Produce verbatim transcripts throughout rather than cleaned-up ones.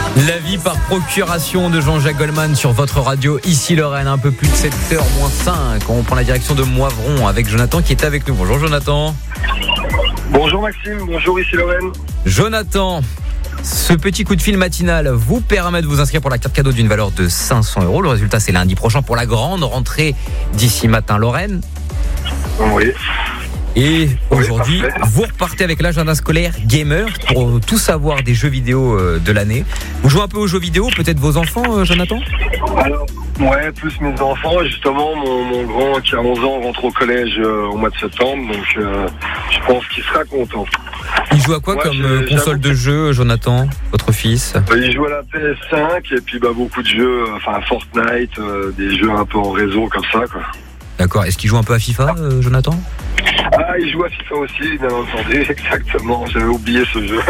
La vie par procuration de Jean-Jacques Goldman sur votre radio, ici Lorraine, un peu plus de sept heures moins cinq. On prend la direction de Moivron avec Jonathan qui est avec nous. Bonjour Jonathan. Bonjour Maxime, bonjour ici Lorraine. Jonathan, ce petit coup de fil matinal vous permet de vous inscrire pour la carte cadeau d'une valeur de cinq cents euros. Le résultat c'est lundi prochain pour la grande rentrée d'ici matin Lorraine. Oui. Et aujourd'hui, oui, vous repartez avec l'agenda scolaire Gamer pour tout savoir des jeux vidéo de l'année. Vous jouez un peu aux jeux vidéo, peut-être vos enfants, Jonathan ? Alors, ouais, plus mes enfants. Justement, mon, mon grand qui a onze ans rentre au collège euh, au mois de septembre, donc euh, je pense qu'il sera content. Il joue à quoi Moi, comme je, console de jeu, Jonathan, votre fils ? Il joue à la P S cinq et puis bah, beaucoup de jeux, enfin Fortnite, euh, des jeux un peu en réseau comme ça, quoi. D'accord. Est-ce qu'il joue un peu à FIFA, euh, Jonathan ? Ah, il joue à FIFA aussi, bien entendu, exactement. J'avais oublié ce jeu.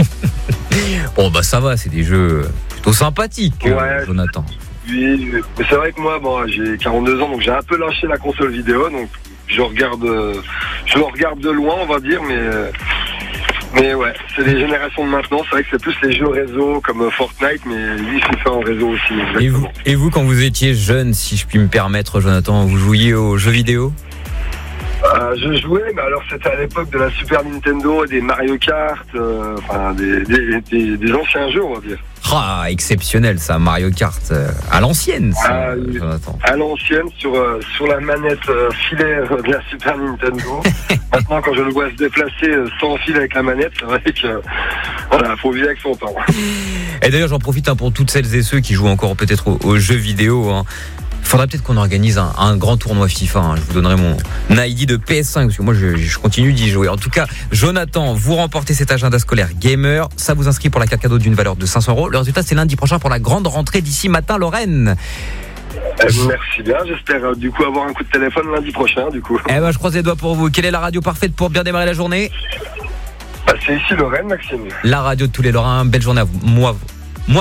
Bon, bah ça va, c'est des jeux plutôt sympathiques, ouais, euh, Jonathan. Oui, mais c'est vrai que moi, bon, j'ai quarante-deux ans, donc j'ai un peu lâché la console vidéo, donc je regarde, je le regarde de loin, on va dire, mais... Mais ouais, c'est les générations de maintenant, c'est vrai que c'est plus les jeux réseau comme Fortnite, mais lui, FIFA en réseau aussi. Exactement. Et vous, et vous, quand vous étiez jeune, si je puis me permettre, Jonathan, vous jouiez aux jeux vidéo ? Euh, je jouais, mais alors c'était à l'époque de la Super Nintendo, des Mario Kart, euh, enfin des, des, des, des anciens jeux, on va dire. Ah, exceptionnel ça, Mario Kart, euh, à l'ancienne, ça, euh, Jonathan. À l'ancienne, sur, euh, sur la manette euh, filaire de la Super Nintendo. Maintenant, quand je le vois se déplacer euh, sans fil avec la manette, c'est vrai que euh, voilà, faut vivre avec son temps. Et d'ailleurs, j'en profite hein, pour toutes celles et ceux qui jouent encore peut-être aux, aux jeux vidéo. Hein. Il faudrait peut-être qu'on organise un, un grand tournoi FIFA. Hein. Je vous donnerai mon I D de P S cinq parce que moi je, je continue d'y jouer. En tout cas, Jonathan, vous remportez cet agenda scolaire Gamer. Ça vous inscrit pour la carte cadeau d'une valeur de cinq cents euros. Le résultat c'est lundi prochain pour la grande rentrée d'ici matin Lorraine. Euh, merci bien. J'espère euh, du coup avoir un coup de téléphone lundi prochain. Du coup. Eh ben, je croise les doigts pour vous. Quelle est la radio parfaite pour bien démarrer la journée ? Bah, c'est ici Lorraine, Maxime. La radio de tous les Lorrains. Belle journée à vous. Moi, moi.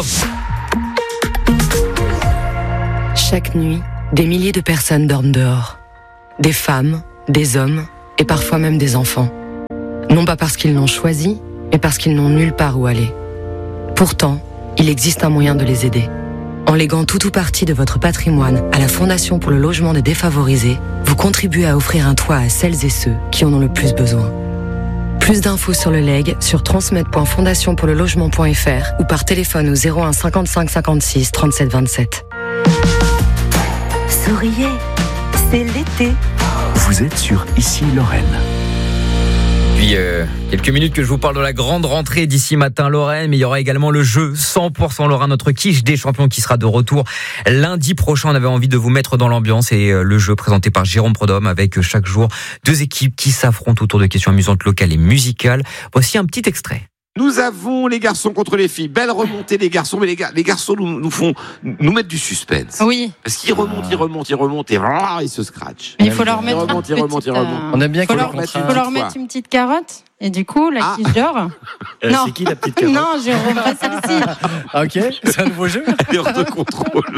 Chaque nuit, des milliers de personnes dorment dehors. Des femmes, des hommes et parfois même des enfants. Non pas parce qu'ils l'ont choisi, mais parce qu'ils n'ont nulle part où aller. Pourtant, il existe un moyen de les aider. En léguant tout ou partie de votre patrimoine à la Fondation pour le logement des défavorisés, vous contribuez à offrir un toit à celles et ceux qui en ont le plus besoin. Plus d'infos sur le legs sur transmettre point fondation pour le logement point f r ou par téléphone au zéro un cinquante-cinq cinquante-six trente-sept vingt-sept. Souriez, c'est l'été. Vous êtes sur Ici Lorraine. Puis euh, quelques minutes que je vous parle de la grande rentrée d'ici matin Lorraine, mais il y aura également le jeu cent pour cent Lorrain, notre quiche des champions qui sera de retour lundi prochain. On avait envie de vous mettre dans l'ambiance et euh, le jeu présenté par Jérôme Prodhomme avec euh, chaque jour deux équipes qui s'affrontent autour de questions amusantes locales et musicales. Voici un petit extrait. Nous avons les garçons contre les filles. Belle remontée des garçons, mais les, gar- les garçons nous, nous font nous mettre du suspense. Oui. Parce qu'ils remontent, ils remontent, ils remontent et ah, ils se scratchent. Il faut leur mettre ils remontent, une ils remontent, petite, ils remontent. euh, On aime bien faut qu'on leur, leur faut mette leur mettre une petite carotte. Et du coup, la Ah. quiche d'or. Euh, Non. C'est qui la petite carotte? Non, Jérôme, pas celle-ci. Ah, ok, c'est un nouveau jeu. Heure de contrôle.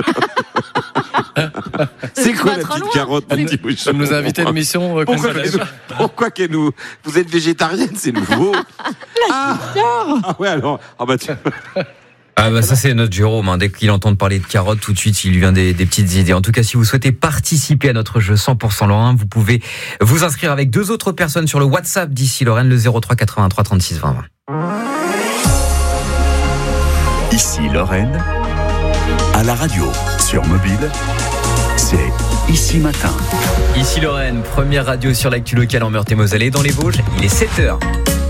C'est quoi pas la trop petite loin. carotte, petit bouchon? Ça nous a invité à l'émission. euh, qu'on Pourquoi, connaît. qu'elle nous- pourquoi qu'elle nous... Vous êtes végétarienne, c'est nouveau. Ah. Ah ouais, alors... Ah bah tu... Ah bah ça c'est notre Jérôme, hein. Dès qu'il entend parler de carottes, tout de suite il lui vient des, des petites idées. En tout cas, si vous souhaitez participer à notre jeu cent pour cent Lorrain, vous pouvez vous inscrire avec deux autres personnes sur le WhatsApp d'ici Lorraine, le zéro trois quatre-vingt-trois trente-six vingt. Ici Lorraine, à la radio, sur mobile, c'est Ici Matin. Ici Lorraine, première radio sur l'actu locale en Meurthe-et-Moselle et dans les Vosges, il est sept heures.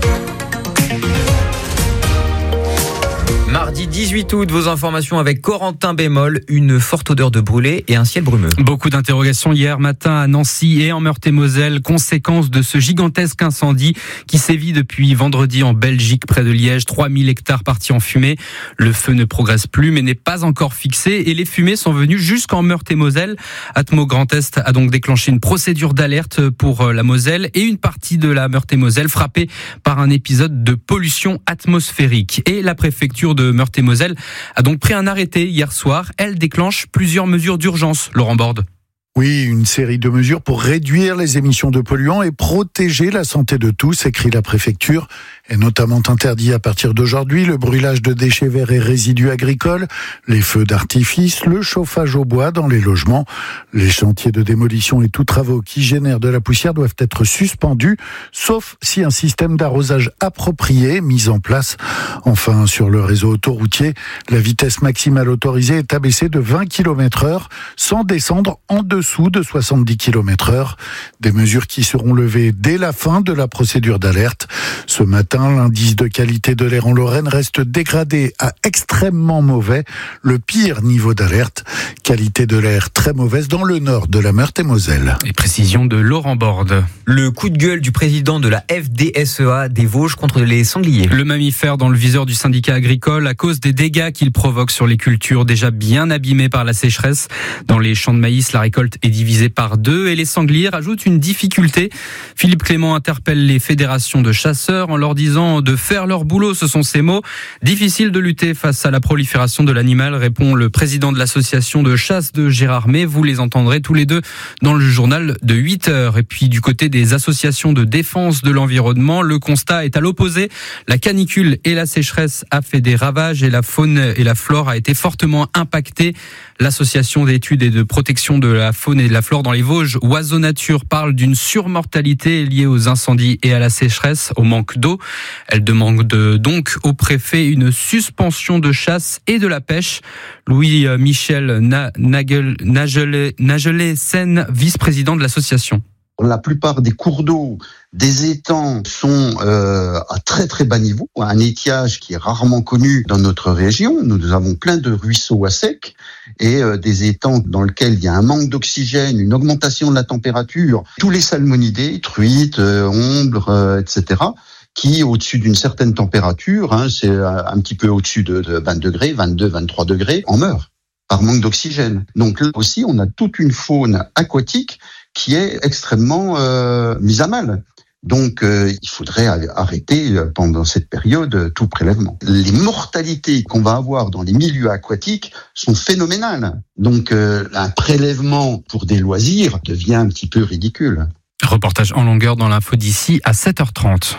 Mardi dix-huit août, vos informations avec Corentin Bémol, une forte odeur de brûlé et un ciel brumeux. Beaucoup d'interrogations hier matin à Nancy et en Meurthe-et-Moselle, conséquence de ce gigantesque incendie qui sévit depuis vendredi en Belgique près de Liège. trois mille hectares partis en fumée. Le feu ne progresse plus mais n'est pas encore fixé et les fumées sont venues jusqu'en Meurthe-et-Moselle. Atmo Grand Est a donc déclenché une procédure d'alerte pour la Moselle et une partie de la Meurthe-et-Moselle frappée par un épisode de pollution atmosphérique. Et la préfecture de Meurthe-et-Moselle a donc pris un arrêté hier soir. Elle déclenche plusieurs mesures d'urgence. Laurent Borde. Oui, une série de mesures pour réduire les émissions de polluants et protéger la santé de tous, écrit la préfecture. Est notamment interdit à partir d'aujourd'hui le brûlage de déchets verts et résidus agricoles, les feux d'artifice, le chauffage au bois dans les logements. Les chantiers de démolition et tous travaux qui génèrent de la poussière doivent être suspendus, sauf si un système d'arrosage approprié est mis en place. Enfin, sur le réseau autoroutier, la vitesse maximale autorisée est abaissée de vingt kilomètres heure sans descendre en dessous de soixante-dix kilomètres heure. Des mesures qui seront levées dès la fin de la procédure d'alerte. Ce matin, l'indice de qualité de l'air en Lorraine reste dégradé à extrêmement mauvais, le pire niveau d'alerte. Qualité de l'air très mauvaise dans le nord de la Meurthe-et-Moselle. Et précision de Laurent Borde. Le coup de gueule du président de la F D S E A des Vosges contre les sangliers. Le mammifère dans le viseur du syndicat agricole à cause des dégâts qu'il provoque sur les cultures déjà bien abîmées par la sécheresse. Dans les champs de maïs, la récolte est divisée par deux et les sangliers rajoutent une difficulté. Philippe Clément interpelle les fédérations de chasseurs en leur disant de faire leur boulot, ce sont ses mots. Difficile de lutter face à la prolifération de l'animal, répond le président de l'association de chasse de Gérardmer. Vous les entendrez tous les deux dans le journal de huit heures. Et puis du côté des associations de défense de l'environnement, le constat est à l'opposé. La canicule et la sécheresse a fait des ravages et la faune et la flore a été fortement impactée. L'association d'études et de protection de la faune et de la flore dans les Vosges, Oiseaux Nature, parle d'une surmortalité liée aux incendies et à la sécheresse, au manque d'eau. Elle demande donc au préfet une suspension de chasse et de la pêche. Louis-Michel Nagelet-Seine, vice-président de l'association. La plupart des cours d'eau, des étangs sont euh, à très très bas niveau, un étiage qui est rarement connu dans notre région. Nous avons plein de ruisseaux à sec et euh, des étangs dans lesquels il y a un manque d'oxygène, une augmentation de la température. Tous les salmonidés, truites, euh, ombres, euh, et cetera, qui, au-dessus d'une certaine température, hein, c'est un petit peu au-dessus de, de vingt degrés, vingt-deux, vingt-trois degrés, en meurent par manque d'oxygène. Donc là aussi, on a toute une faune aquatique qui est extrêmement euh, mise à mal. Donc, euh, il faudrait arrêter pendant cette période tout prélèvement. Les mortalités qu'on va avoir dans les milieux aquatiques sont phénoménales. Donc, euh, un prélèvement pour des loisirs devient un petit peu ridicule. Reportage en longueur dans l'info d'ici à sept heures trente.